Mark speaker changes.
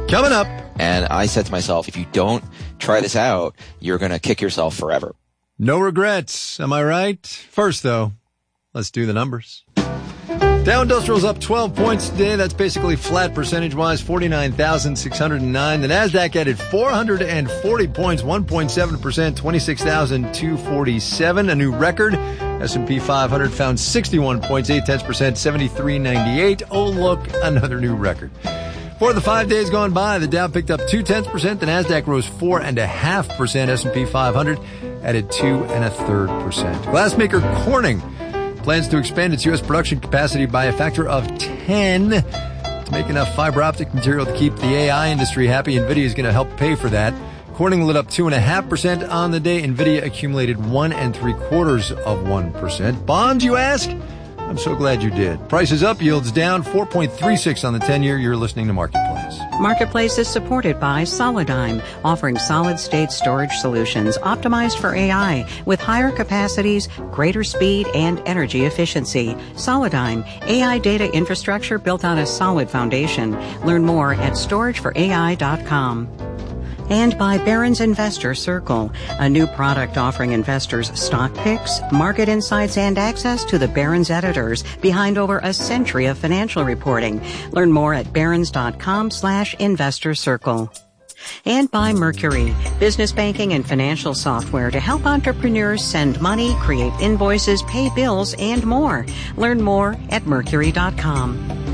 Speaker 1: Coming up.
Speaker 2: And I said to myself, if you don't try this out, you're going to kick yourself forever.
Speaker 1: No regrets. Am I right? First, though, let's do the numbers. Dow Industrial's up 12 points today. That's basically flat percentage-wise, 49,609. The NASDAQ added 440 points, 1.7%, 26,247, a new record. S&P 500 found 61 points, 0.8%, 7398. Oh, look, another new record. For the 5 days gone by, the Dow picked up 0.2%, the NASDAQ rose 4.5%, S&P 500 added 2.3%. Glassmaker Corning plans to expand its U.S. production capacity by a factor of 10 to make enough fiber optic material to keep the AI industry happy. NVIDIA is going to help pay for that. Corning lit up 2.5% on the day. NVIDIA accumulated 1.75%. Bonds, you ask? I'm so glad you did. Prices up, yields down, 4.36 on the 10-year. You're listening to Marketplace.
Speaker 3: Marketplace is supported by Solidigm, offering solid-state storage solutions optimized for AI with higher capacities, greater speed, and energy efficiency. Solidigm, AI data infrastructure built on a solid foundation. Learn more at storageforai.com. And by Barron's Investor Circle, a new product offering investors stock picks, market insights, and access to the Barron's editors behind over a century of financial reporting. Learn more at barrons.com/investor circle. And by Mercury, business banking and financial software to help entrepreneurs send money, create invoices, pay bills, and more. Learn more at mercury.com.